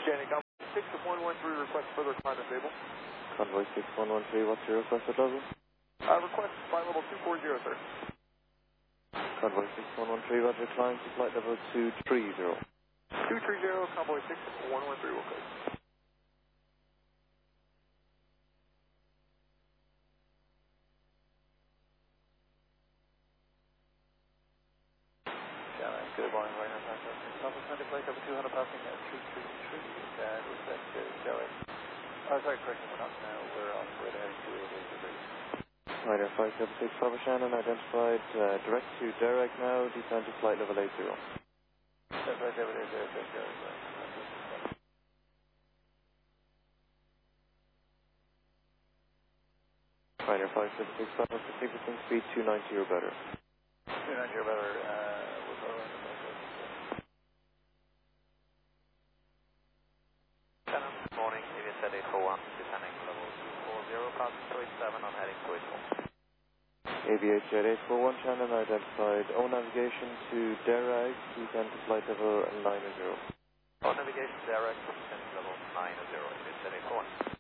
Scanning Convoy 6113, request further climb and stable. Convoy 6113, what's your requested level? Request flight level 240, sir. Convoy 6113, roger, climb to flight level 230. 230, Convoy 6113, will code. Good morning, Rainer Passenger. Southwest Atlantic flight level 200 passing at 233, and respect to Derek. Sorry, correction, we're not now, we're on the way to heading to 88 degrees. Ryder 576 Papa Shannon, identified direct to Derek now, descend to flight level 80. That's right, David, Derek. Ryder 576 Papa, sequencing speed 290 or better. 290 or better, we'll go around the Good morning, AVS at 841, descending level 240, passing 287 on heading to 84. AVH at 841 Shannon, identified O navigation to Derek, descend to flight level 90. On navigation direct, descending level 90, AVS at 841.